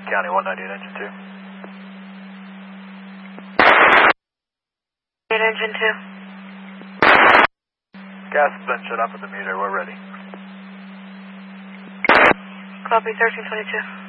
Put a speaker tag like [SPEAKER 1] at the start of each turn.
[SPEAKER 1] County 198, engine 2.
[SPEAKER 2] Engine 2.
[SPEAKER 1] Gas has been shut off at the meter. We're ready.
[SPEAKER 2] Copy 1322.